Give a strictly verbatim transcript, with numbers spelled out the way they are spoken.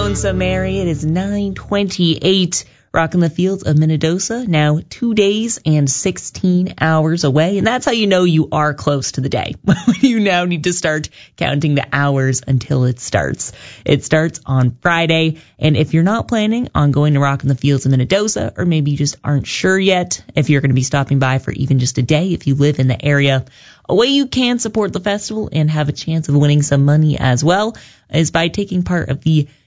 Lonesome Mary. It is nine twenty-eight. Rocking the fields of Minnedosa, now two days and sixteen hours away. And that's how you know you are close to the day. You now need to start counting the hours until it starts. It starts on Friday. And if you're not planning on going to Rockin' the Fields of Minnedosa, or maybe you just aren't sure yet if you're going to be stopping by for even just a day, if you live in the area, a way you can support the festival and have a chance of winning some money as well is by taking part of the